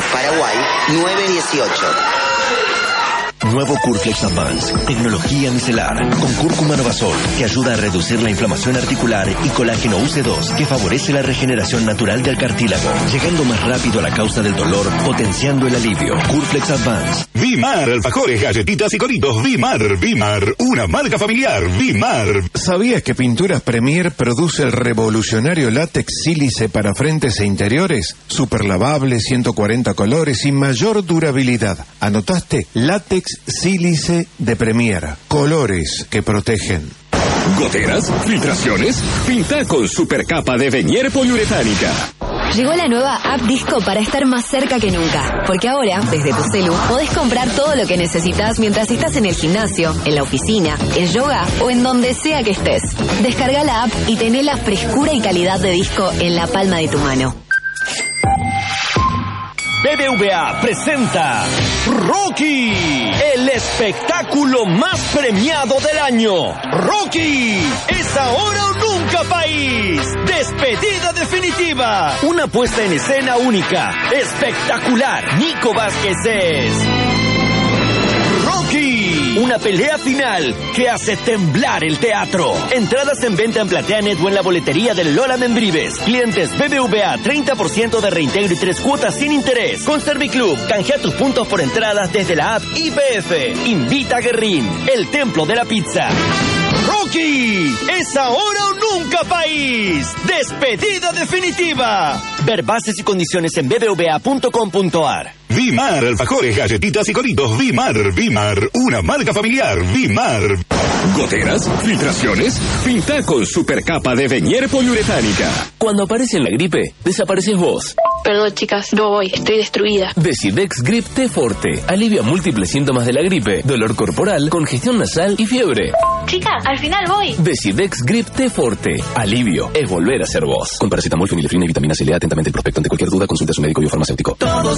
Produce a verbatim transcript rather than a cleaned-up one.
Paraguay nueve dieciocho. Nuevo Curflex Advance, tecnología micelar, con cúrcuma novasol, que ayuda a reducir la inflamación articular, y colágeno U C dos, que favorece la regeneración natural del cartílago, llegando más rápido a la causa del dolor, potenciando el alivio. Curflex Advance. Vimar, alfajores, galletitas y coritos. Vimar, Vimar, una marca familiar. Vimar. ¿Sabías que Pinturas Premier produce el revolucionario látex sílice para frentes e interiores? Super lavable, ciento cuarenta colores y mayor durabilidad. ¿Anotaste? Látex sílice de Premier. Colores que protegen. ¿Goteras? ¿Filtraciones? Pinta con supercapa de Venier poliuretánica. Llegó la nueva app Disco para estar más cerca que nunca. Porque ahora, desde tu celu, podés comprar todo lo que necesitas mientras estás en el gimnasio, en la oficina, en yoga o en donde sea que estés. Descarga la app y tené la frescura y calidad de Disco en la palma de tu mano. B B V A presenta Rocky, el espectáculo más premiado del año. Rocky, es ahora o nunca, país. Despedida definitiva. Una puesta en escena única, espectacular. Nico Vázquez es Rocky, una pelea final que hace temblar el teatro. Entradas en venta en PlateaNet o en la boletería del Lola Membrives. Clientes B B V A, treinta por ciento de reintegro y tres cuotas sin interés. Con Serviclub, canjea tus puntos por entradas desde la app I P F. Invita a Guerrín, el templo de la pizza. Rocky, es ahora o nunca, país. Despedida definitiva. Ver bases y condiciones en b b v a punto com punto a r. Vimar, alfajores, galletitas y coritos. Vimar, Vimar, una marca familiar. Vimar. ¿Goteras? ¿Filtraciones? Pinta con supercapa de Venier poliuretánica. Cuando aparece la gripe, desapareces vos. Perdón, chicas, no voy, estoy destruida. Decidex Grip T Forte alivia múltiples síntomas de la gripe: dolor corporal, congestión nasal y fiebre. Chica, al final voy. Decidex Grip T Forte. Alivio es volver a ser vos. Con paracetamol, fenilefrina y vitamina C. Lea atentamente el prospecto. Ante cualquier duda, consulte a su médico biofarmacéutico. Todos